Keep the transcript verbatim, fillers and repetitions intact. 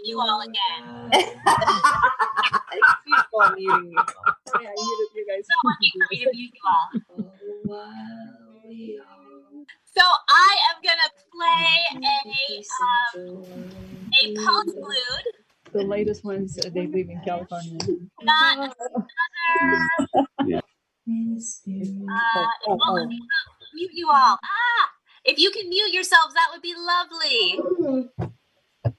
you all again. Keep on muting me. Sorry, I muted you guys. So working for me to mute you all. So I am gonna play a um, a postlude. The latest ones, uh, they live in California. Not another. Yeah. Uh, oh, let me mute you all. Ah, if you can mute yourselves, that would be lovely.